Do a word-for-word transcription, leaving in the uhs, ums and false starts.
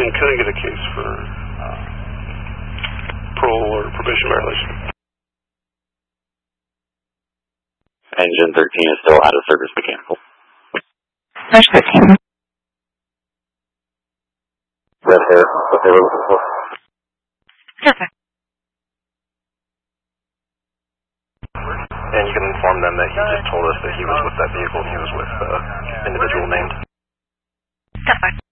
can I get a case for uh, parole or probation violation? Engine thirteen is still out of service mechanical. Push thirteen. Red hair, what they were looking for. Perfect. And you can inform them that he just told us that he was with that vehicle, he was with the uh, individual named. Perfect.